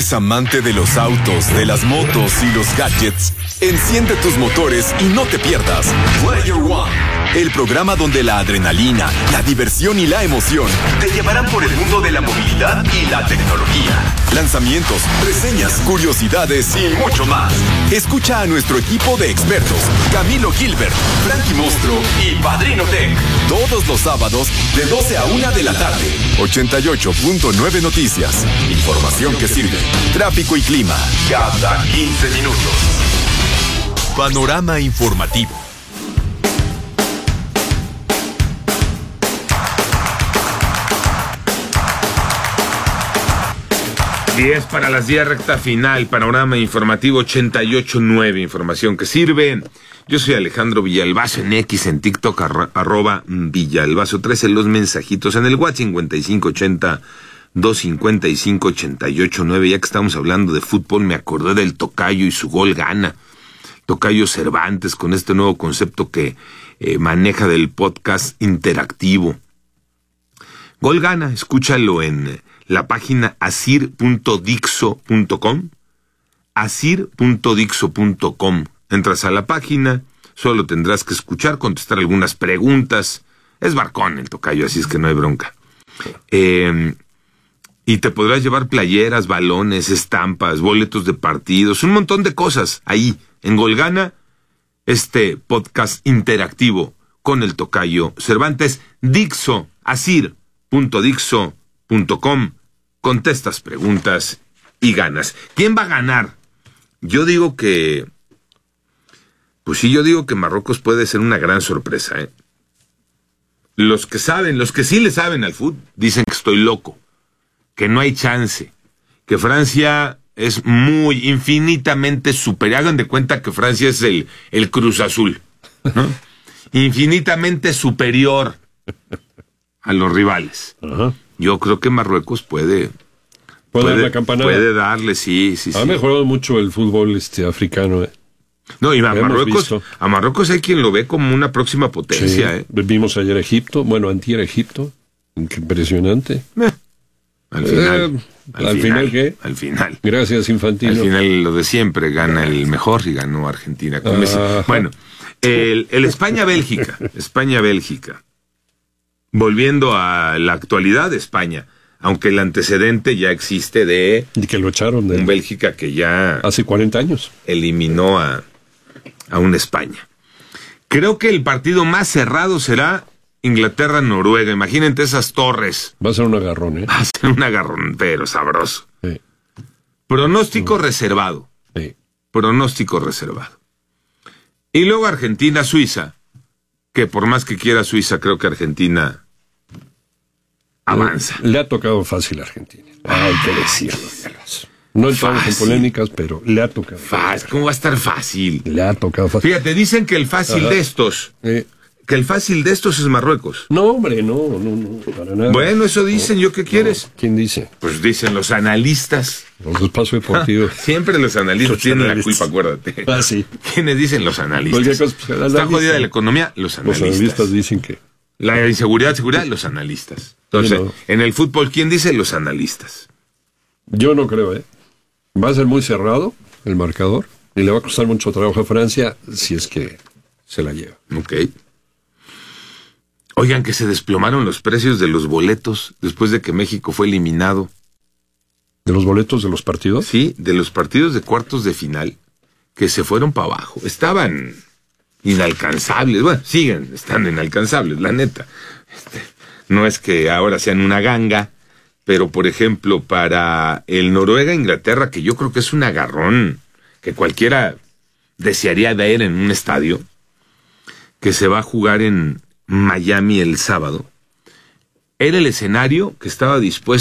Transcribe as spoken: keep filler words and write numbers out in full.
¿Eres amante de los autos, de las motos y los gadgets? Enciende tus motores y no te pierdas Player One, el programa donde la adrenalina, la diversión y la emoción te llevarán por el mundo de la movilidad y la tecnología. Lanzamientos, reseñas, curiosidades y mucho más. Escucha a nuestro equipo de expertos, Camilo Gilbert, Frankie Monstruo y Padrino Tech, todos los sábados de doce a una de la tarde. ochenta y ocho punto nueve Noticias. Información que sirve. Tráfico y clima cada quince minutos. Panorama informativo. diez para las diez, recta final, panorama informativo ochenta y ocho punto nueve, información que sirve. Yo soy Alejandro Villalbazo en X, en TikTok, arro, arroba Villalbazo trece, los mensajitos en el WhatsApp cincuenta y cinco ochenta, doscientos cincuenta y cinco, ochenta y ocho nueve. Ya que estamos hablando de fútbol, me acordé del Tocayo y su gol gana. Tocayo Cervantes, con este nuevo concepto que eh, maneja del podcast interactivo. Gol gana, escúchalo en la página asir punto dixo punto com, asir punto dixo punto com. Entras a la página, solo tendrás que escuchar, contestar algunas preguntas. Es barcón el Tocayo, así es que no hay bronca. Eh, y te podrás llevar playeras, balones, estampas, boletos de partidos, un montón de cosas ahí, en Gol Gana, este podcast interactivo con el Tocayo Cervantes. Dixo, asir punto dixo punto com. Contestas preguntas y ganas. ¿Quién va a ganar? Yo digo que... Pues sí, yo digo que Marruecos puede ser una gran sorpresa, ¿eh? Los que saben, los que sí le saben al fútbol, dicen que estoy loco, que no hay chance, que Francia es muy, infinitamente superior. Hagan de cuenta que Francia es el, el Cruz Azul, ¿no? Infinitamente superior a los rivales. Ajá. Yo creo que Marruecos puede... ¿Puede, puede dar la campanada? Puede darle, sí, sí, sí. Ha mejorado mucho el fútbol este africano, ¿eh? No, y a Marruecos, visto. a Marruecos hay quien lo ve como una próxima potencia, Sí, ¿eh? vimos ayer Egipto, bueno, antier Egipto, qué impresionante. Eh, al final. Eh, al, ¿al final, final qué? Al final. Gracias, Infantino. Al final lo de siempre, gana el mejor y ganó Argentina. Con Messi. Ajá. Bueno, el, el España-Bélgica, España-Bélgica. Volviendo a la actualidad de España, aunque el antecedente ya existe de Y que lo echaron de un Bélgica que ya hace cuarenta años. eliminó a, a un España. Creo que el partido más cerrado será Inglaterra-Noruega. Imagínate esas torres. Va a ser un agarrón, ¿eh? Va a ser un agarrón, pero sabroso. Sí. Pronóstico reservado. Sí. Pronóstico reservado. Y luego Argentina-Suiza, que por más que quiera Suiza, creo que Argentina avanza. Le ha tocado fácil a Argentina. Hay que decirlo. No entramos en Fácil. polémicas, pero le ha tocado. Fácil. ¿Cómo va a estar fácil? Le ha tocado fácil. Fíjate, dicen que el fácil Ajá. de estos, Eh, que el fácil de estos es Marruecos. no, hombre, no, no, no, para nada. Bueno, eso dicen, ¿yo qué quieres? ¿Quién dice? Pues dicen los analistas. Los espacios deportivos. Siempre los analistas Los tienen analistas. la culpa, acuérdate. Ah, sí. ¿Quiénes dicen los analistas? Cualquier cosa, pues, Está analistas. jodida la economía, los Los analistas. analistas dicen que... La inseguridad, seguridad, los analistas. Entonces, Sí, no. en el fútbol, ¿quién dice? Los analistas. Yo no creo, ¿eh? Va a ser muy cerrado el marcador y le va a costar mucho trabajo a Francia si es que se la lleva. Ok. Oigan, que se desplomaron los precios de los boletos después de que México fue eliminado. ¿De los boletos de los partidos? Sí, de los partidos de cuartos de final, que se fueron para abajo. Estaban inalcanzables. Bueno, siguen estando inalcanzables, la neta. Este, no es que ahora sean una ganga, pero por ejemplo, para el Noruega-Inglaterra, que yo creo que es un agarrón que cualquiera desearía ver en un estadio, que se va a jugar en Miami el sábado, era el escenario que estaba dispuesto